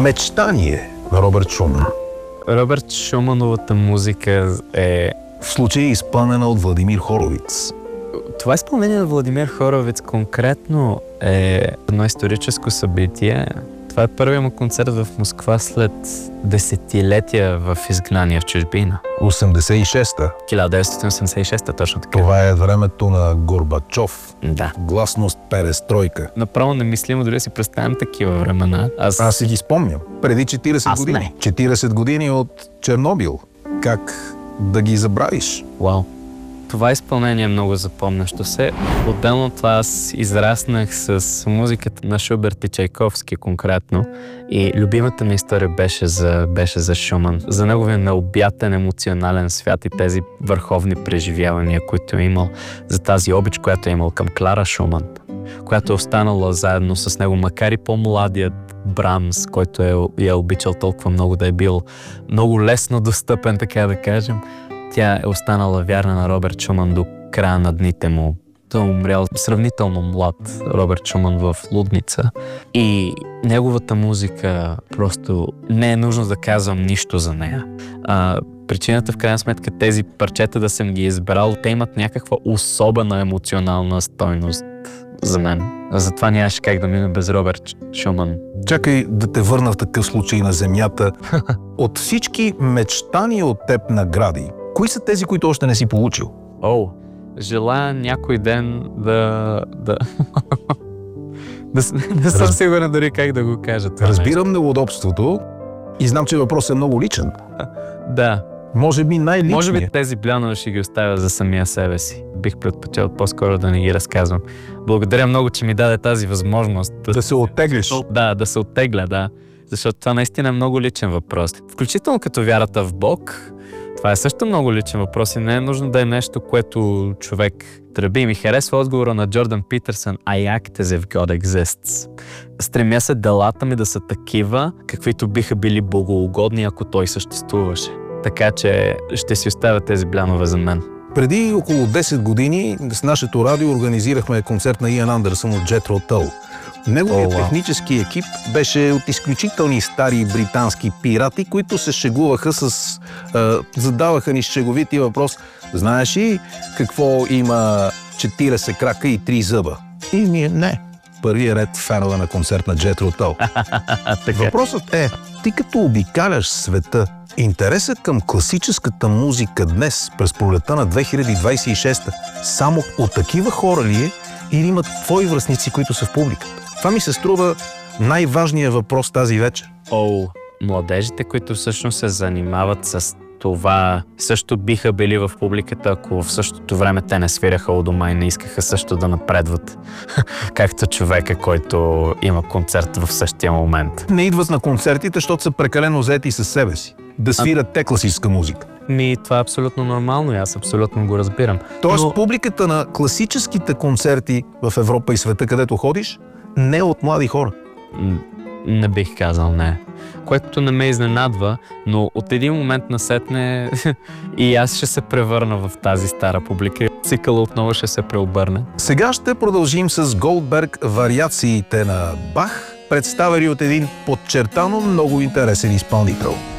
Мечтание на Робърт Шуман. Робърт Шумановата музика е... В случая изпълнена от Владимир Хоровиц. Това изпълнение на Владимир Хоровиц конкретно е едно историческо събитие. Това е първият му концерт в Москва след десетилетия в изгнание в чужбина. 86-та. 1986-та, точно така. Това е времето на Горбачов. Да. Гласност перестройка. Направо немислимо дори да си представям такива времена. Аз си ги спомням. Преди 40 Аз години. не. 40 години от Чернобил. Как да ги забравиш? Вау. Това изпълнение е много запомнящо се. Отделно това аз израснах с музиката на Шуберт и Чайковски конкретно. И любимата ми история беше за Шуман. За неговия необятен емоционален свят и тези върховни преживявания, които е имал. За тази обич, която е имал към Клара Шуман, която е останала заедно с него, макар и по-младият Брамс, който я е обичал толкова много, да е бил много лесно достъпен, така да кажем. Тя е останала вярна на Робърт Шуман до края на дните му. Той е умрял сравнително млад Робърт Шуман в Лудница. И неговата музика просто не е нужно да казвам нищо за нея. Причината в крайна сметка тези парчета да съм ги избрал, те имат някаква особена емоционална стойност за мен. Затова нямаше как да мине без Робърт Шуман. Чакай да те върна в такъв случай на земята. От всички мечтания от теб награди, кои са тези, които още не си получил? Желая някой ден не съм сигурен дори как да го кажа това. Разбирам неудобството и знам, че въпросът е много личен. Да. Може би най-личният. Може би тези блянове ще ги оставя за самия себе си. Бих предпочел по-скоро да не ги разказвам. Благодаря много, че ми даде тази възможност. Да се оттеглиш. Да се оттегля, да. Защото това наистина е много личен въпрос. Включително като вярата в Бог, това е също много личен въпрос и не е нужно да е нещо, което човек тръби. Ми харесва отговора на Джордан Питърсън I act as if God exists. Стремя се делата ми да са такива, каквито биха били богоугодни, ако той съществуваше. Така че ще си оставя тези блянове за мен. Преди около 10 години с нашето радио организирахме концерт на Иан Андерсън от Jethro Tull. Неговият технически екип беше от изключителни стари британски пирати, които се шегуваха задаваха ни шеговити въпрос: знаеш ли какво има 40 крака и 3 зъба? И ние не. Първият ред фенове на концерт на Jethro Tull. Въпросът е, ти като обикаляш света, интересът към класическата музика днес, през пролета на 2026, само от такива хора ли е, или имат твои връстници, които са в публиката? Това ми се струва най-важният въпрос тази вечер. Младежите, които всъщност се занимават с това, също биха били в публиката, ако в същото време те не свираха у дома и не искаха също да напредват. Както човека, който има концерт в същия момент. Не идват на концертите, защото са прекалено заети със себе си. Да свират те класическа музика. Това е абсолютно нормално и аз абсолютно го разбирам. Тоест публиката на класическите концерти в Европа и света, където ходиш, не е от млади хора. Не бих казал не. Което не ме изненадва, но от един момент насетне и аз ще се превърна в тази стара публика. Цикъл отново ще се преобърне. Сега ще продължим с Голдберг вариациите на Бах, представени от един подчертано много интересен изпълнител.